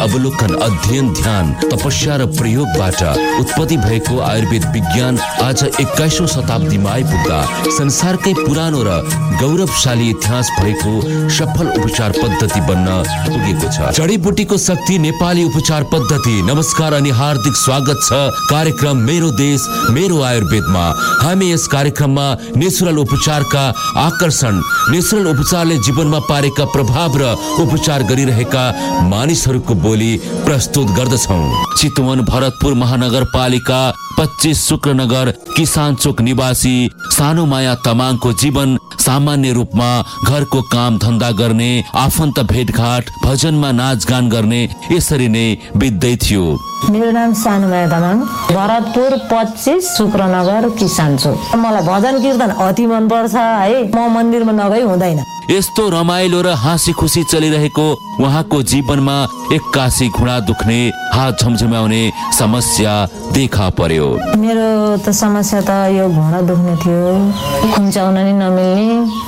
अवलोकन, अध्ययन, ध्यान, तपस्या र प्रयोगबाट उत्पत्ति भएको आयुर्वेद विज्ञान आज 21औं शताब्दीमा आइपुग्दा संसारकै पुरानो र गौरवशाली इतिहास भएको सफल उपचार पद्धति बन्न पुगेको छ। जडीबुटीको शक्ति नेपाली उपचार पद्धति। नमस्कार अनि हार्दिक स्वागत छ कार्यक्रम मेरो देश मेरो आयुर्वेदमा। हामी यस कार्यक्रममा नेचुरल उपचारका आकर्षण, नेचुरल उपचारले जीवनमा पारेका प्रभाव र उपचार गरिरहेका मानिसहरूको बोली प्रस्तुत गर्दछौं। चितवन भरतपुर महानगरपालिका 25 शुक्रनगर किसान चोक निवासी सानो माया तामाङको जीवन सामान्य रूपमा घरको काम धन्दा गर्ने, आफन्त भेटघाट, भजनमा नाचगान गर्ने यसरी नै बित्दै थियो। मेरो नाम सानो माया तामाङ, भरतपुर 25 शुक्रनगर किसान चोक। मलाई भजन कीर्तन अति मन पर्छ है। म मन्दिरमा नगई हुँदैन। यस्तो रमाइलो र हाँसी खुसी चलिरहेको उहाँको जीवनमा एक्कासी घुँडा दुख्ने, हात झमझमाउने समस्या देखा पर्यो। मेरो त समस्या त यो घुँडा दुख्ने थियो, खुम्चाउन नि नमिल्ने,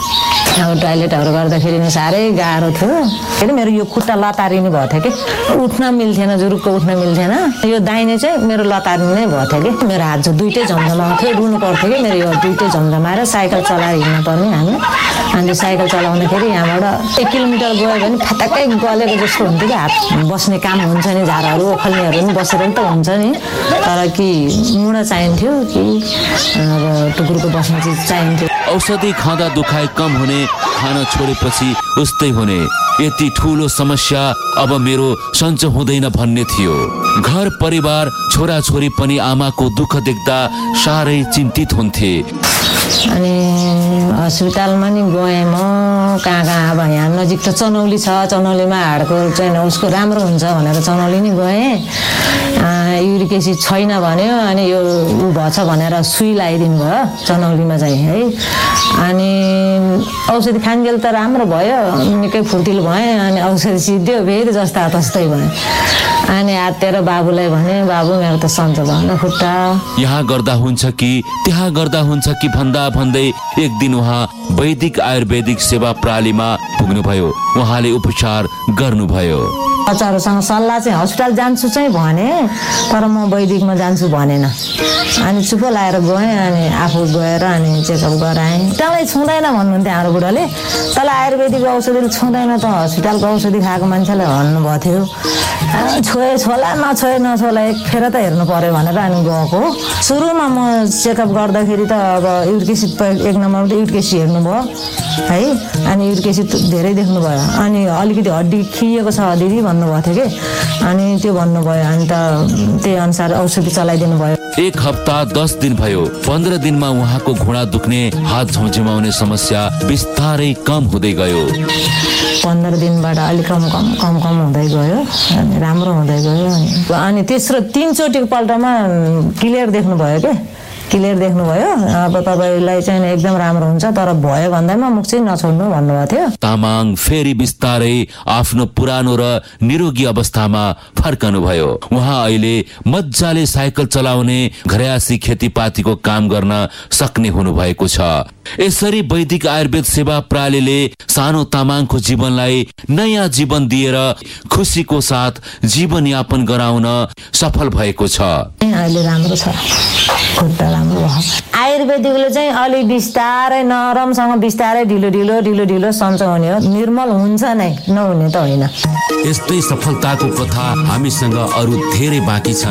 अब टोयलेटहरू गर्दाखेरि साह्रै गाह्रो थियो। फेरि मेरो यो खुट्टा लतारिने भएको थियो कि उठ्न मिल्थेन, जुरुक्क उठ्न मिल्थेन। यो दाहिने चाहिँ मेरो लतारिने नै भएको थियो कि मेरो हात चाहिँ दुइटै झमझमाउँथ्यो, रुनु पर्थ्यो कि मेरो यो दुइटै झमझमाएर साइकल चलाएर हिँड्नु पर्ने हामी। अनि साइकल चलाउँदाखेरि यहाँबाट 1 किलोमिटर गयो भने फटाक्कै गलेको जस्तो हुन्थ्यो कि हात बस्ने काम हुन्छ नि, झारहरू ओखल्नेहरू पनि बसेर नि त हुन्छ नि, तर कि मुढा चाहिन्थ्यो कि अब टुकुरको बस्ने चिज चाहिन्थ्यो। औषधि खाँदा दुखाइ कम हुने, खाना छोडेपछि उस्तै हुने, यति ठुलो समस्या अब मेरो सन्चो हुँदैन भन्ने थियो। घर परिवार छोराछोरी पनि आमाको दुःख देख्दा साह्रै चिन्तित हुन्थे। अनि अस्पतालमा नि गएँ म कहाँ अब यहाँ नजिक त चनौली छ, चनौलीमा हाडको चाहिँ उसको राम्रो हुन्छ भनेर चनौली नि गएँ। युरिक एसिड छैन भन्यो, अनि यो ऊ भएछ भनेर सुई लगाइदिनु भयो चनौलीमा चाहिँ है। अनि औषधि खानजेल त राम्रो भयो, निकै फुर्तिलो भएँ। अनि औषधि सिद्धियो, फेरि जस्ता तस्तै भएँ। अनि आत्तेर बाबुलाई भने, बाबु मेरो त सन्चो भएन खुट्टा। यहाँ गर्दा हुन्छ कि त्यहाँ गर्दा हुन्छ कि भन्दा भन्दै एक दिन उहाँ वैदिक आयुर्वेदिक सेवा प्रणालीमा पुग्नुभयो। उहाँले उपचार गर्नुभयो। बच्चाहरूसँग सल्लाह चाहिँ हस्पिटल जान्छु चाहिँ भने, तर म वैदिकमा जान्छु भनेन। अनि चुप लाएर गएँ। अनि आफू गएर अनि चेकअप गराएँ। हस्पिटलै छुँदैन भन्नुहुन्थ्यो हाम्रो बुढाले। तँलाई आयुर्वेदिक औषधिले छुँदैन त हस्पिटलको औषधि खाएको मान्छेले भन्नुभएको थियो। छोला नछोए नछोला एकखेर त हेर्नु पर्यो भनेर अनि गएको। सुरुमा म चेकअप गर्दाखेरि त अब युरिक एसिड 1 नम्बरमा त युरिक एसिड हेर्नुभयो है। अनि युरिक एसिड धेरै देख्नुभयो। अनि अलिकति हड्डी खिएको छ दिदी भन्नुभएको थियो कि, अनि त्यो भन्नुभयो। अनि त त्यही अनुसार औषधि चलाइदिनु भयो। 1 हप्ता 10 दिन भयो। 15 दिनमा उहाँको घुँडा दुख्ने, हात झमझमाउने समस्या बिस्तारै कम हुँदै गयो। 15 दिनबाट अलिक कम हुँदै गयो, अनि राम्रो हुँदै गयो। अनि तेस्रो 3 चोटिको पल्टमा क्लियर देख्नुभयो के, क्लियर देख्नुभयो। अब तपाईँलाई चाहिँ एकदम राम्रो हुन्छ, तर भयो भन्दैमा मुख चाहिँ नछोड्नु भन्नुभएको थियो। तामाङ फेरि बिस्तारै आफ्नो पुरानो र निरोगी अवस्थामा फर्कनु भयो। उहाँ अहिले मजाले साइकल चलाउने, घरयासी खेतीपातीको काम गर्न सक्ने हुनुभएको छ। यसरी वैदिक आयुर्वेद सेवा प्रणालीले सानो तामाङको जीवनलाई नयाँ जीवन दिएर खुसीको साथ जीवनयापन गराउन सफल भएको छ। अहिले राम्रो छ, खुट्टा राम्रो भयो। आयुर्वेदिकले चाहिँ अलि बिस्तारै नरमसँग बिस्तारै ढिलो सन्चो हुने हो। निर्मल हुन्छ नै, नहुने त होइन। यस्तै सफलताको कथा हामीसँग अरू धेरै बाँकी छन्।